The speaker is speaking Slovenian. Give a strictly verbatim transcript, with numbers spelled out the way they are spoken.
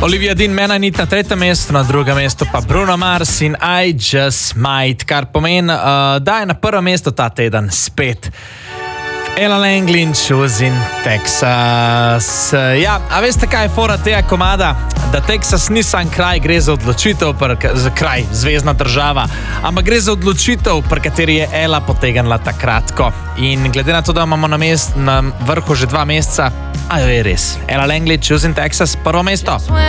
Olivia Dean, Mena Nit na tretjem mestu, na drugem mestu pa Bruno Mars in I Just Might, kar pomeni, uh, da je na prvem mestu ta teden spet Ella Langley in Choosing Texas. Ja, a veste, kaj je fora tega komada? Da Texas ni sam kraj, gre za odločitev, za kraj, zvezna država, ampak gre za odločitev, pri kateri je Ella potegnila ta kratko. In glede na to, da imamo na, mest, na vrhu že dva meseca, a je res. Ella Langley, Choosing Texas, prvo mesto.